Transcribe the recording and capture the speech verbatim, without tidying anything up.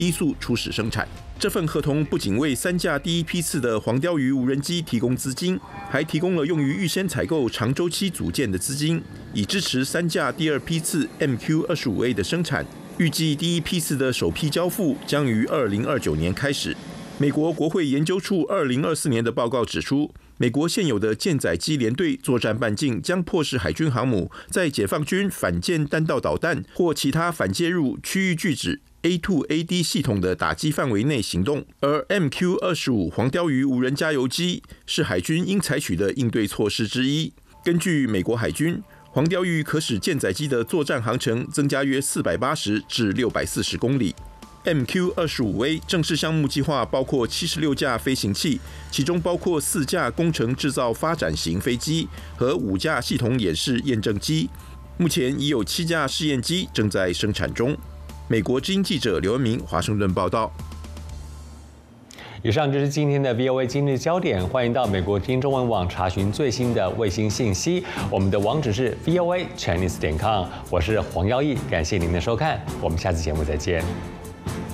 依速初始生产。这份合同不仅为三架第一批次的黄鲷鱼无人机提供资金，还提供了用于预先采购长周期组件的资金，以支持三架第二批次 M Q 二十五 A 的生产。预计第一批次的首批交付将于二零二九年开始。美国国会研究处二零二四年的报告指出，美国现有的舰载机联队作战半径将迫使海军航母在解放军反舰弹道导弹或其他反介入区域拒止 A 二 A D 系统的打击范围内行动，而 M Q 二十五 黄鲷鱼无人加油机是海军应采取的应对措施之一。根据美国海军，黄鲷鱼可使舰载机的作战航程增加约四百八十至六百四十公里。M Q 二十五 A 正式项目计划包括七十六架飞行器，其中包括四架工程制造发展型飞机和五架系统演示验证机。目前已有七架试验机正在生产中。美国之音记者刘恩明华盛顿报道。 以上就是今天的 V O A 今日焦点，欢迎到美国之音中文网查询最新的卫星信息。我们的网址是 V O A Chinese 点 com， 我是黄耀义，感谢您的收看，我们下次节目再见。